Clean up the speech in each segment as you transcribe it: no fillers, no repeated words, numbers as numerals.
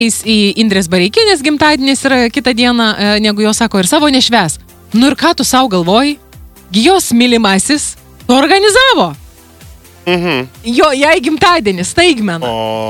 į Indrės Bareikienės gimtadienis yra kitą dieną, negu jo sako, ir savo nešves. Nu ir ką tu savo galvoji? Jos mylimasis to organizavo. Jai gimtadienis, staigmena.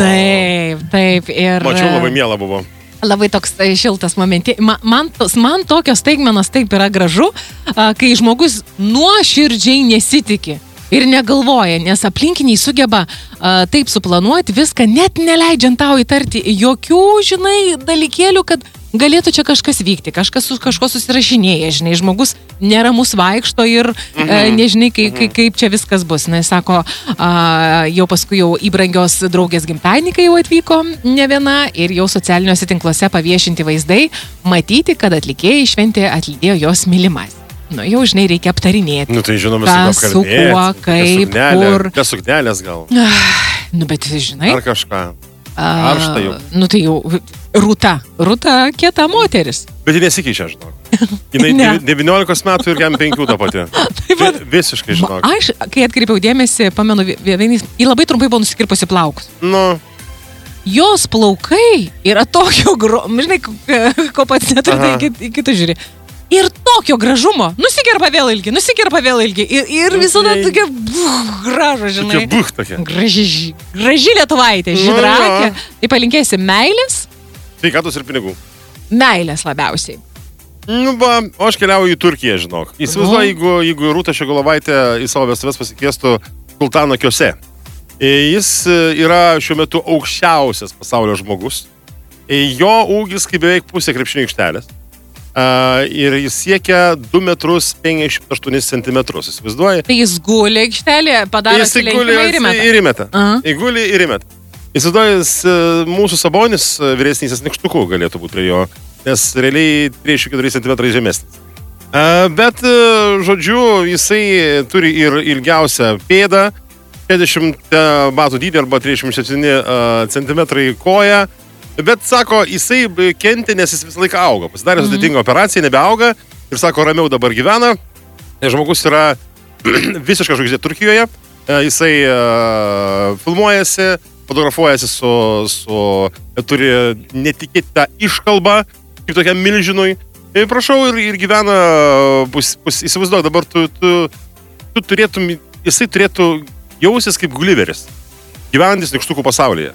Taip. Ir mačiau, labai miela buvo. Labai toks šiltas momentė. Man tokios staigmenos taip yra gražu, kai žmogus nuoširdžiai nesitiki. Ir negalvoja, nes aplinkiniai sugeba taip suplanuoti viską, net neleidžiant tau įtarti jokių, dalykėlių, kad galėtų čia kažkas vykti, kažkas su kažko susirašinėja, žmogus neramus vaikšto ir nežinai, kaip čia viskas bus. Na, jis sako, jau paskui jau į brangios draugės gimtadienį, kai jau atvyko ne viena, ir jau socialiniuose tinkluose paviešinti vaizdai, matyti, kad atlikėjai šventė atlydėjo jos mylimas. Nu, jau, reikia aptarinėti. Nu, tai žinoma, kas su kuo, kaip, kur. Be suknelės gal. Nu, bet žinai. Ar kažką. Ar štai jau. Nu, tai jau Rūta kieta moteris. Bet ji nesikeičia, žinok. Jinai 19 metų ir jam 5 tą patį. Visiškai, žinok. Aš, kai atkreipiau dėmesį, pamenu, ji labai trumpai buvo nusikirpusi plaukus. Nu. Jos plaukai yra tokio žinai, ko pats neturi, kitų žiūri. Ir tokio gražumo. Nusikerpa vėl ilgi. Ir visada tokia gražu, žinai. Tokia. Graži lietuvaitė, žydrakė. Tai palinkėsi meilės. Sveikatos ir pinigų. Meilės labiausiai. Nu, o aš keliauju į Turkiją, žinok. Įsivaizduoju, jeigu Rūta Ščiogolevaitė į savo vestuves pasikviestų Sultano Kiose. Jis yra šiuo metu aukščiausias pasaulio žmogus. Jo ūgis kaip beveik pusė krepšinio aikštelės. Ir jis siekia 2 metrus 58 centimetrus, įsivaizduoji? Tai jis guli aikštelė, padaro atsilenkimą ir įmeta. Įguli ir įmeta. Įsivaizduoji, mūsų Sabonis vyresnysis nykštukų galėtų būti prie jo, nes realiai 34 centimetrai žemesnis. Bet, žodžiu, jisai turi ir ilgiausią pėdą, 60 batų dydį arba 37 centimetrai koją. Bet, sako, jisai kentė, nes jis visą laiką auga. Pasidarė sudėtingą operaciją, nebeauga. Ir, sako, ramiau dabar gyvena. Žmogus yra visiškai žvaigždė Turkijoje. Jisai filmuojasi, fotografuojasi turi netikėtą iškalbą, kaip tokiam milžinui. Ir prašau, ir gyvena, įsivaizduok, dabar tu turėtum, jisai turėtų jausis kaip Gulliveris, gyvenantis nykštukų pasaulyje.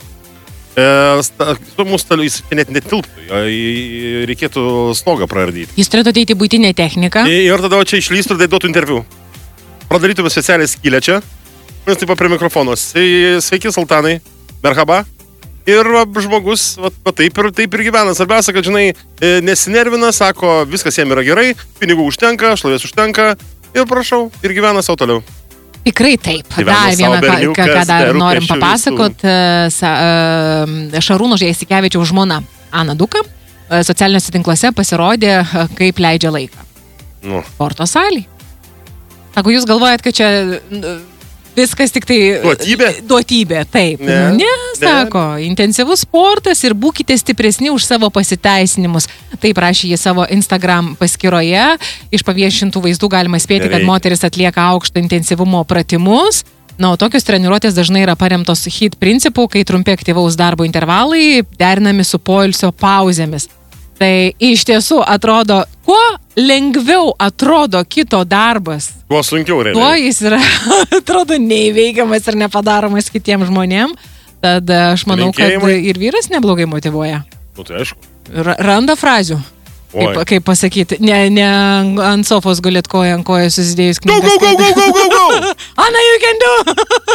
Mūsų jis net netilptų, reikėtų stogą praardyti. Jis turėtų ateiti buitinę techniką. Ir tada čia išlystų ir duotų interviu. Pradarytume specialiai skylę čia, mes taip prie mikrofonos. Sveiki, Sultanai, merhaba. Ir žmogus taip ir gyvena. Svarbiausia, kad, nesinervina, sako, viskas jam yra gerai, pinigų užtenka, šlovės užtenka. Ir prašau, ir gyvena savo toliau. Tikrai taip. Dar vieną, ką dar norim papasakot, Šarūno Jasikevičiaus žmona Ana Duka socialiniuose tinkluose pasirodė, kaip leidžia laiką. Sporto salėj. Sako, jūs galvojat, kad čia viskas tik tai... Duotybė, taip. Ne, sako, intensyvus sportas ir būkite stipresni už savo pasiteisinimus. Taip rašė jie savo Instagram paskyroje. Iš paviešintų vaizdų galima spėti, kad moteris atlieka aukšto intensyvumo pratimus. Na, o tokios treniruotės dažnai yra paremtos HIIT principų, kai trumpi aktyvaus darbo intervalai derinami su poilsio pauzėmis. Tai iš tiesų atrodo, kuo lengviau atrodo kito darbas, tuo sunkiau realiai. Tuo jis yra, atrodo, neįveikiamas ir nepadaromas kitiems žmonėms. Tad aš manau, kad ir vyras neblogai motyvuoja. Nu, tai aišku. Randa frazių. Kaip pasakyti, ne ant sofos gulėt koją ant koją susidėjus knygas. Go! Anna, you can do!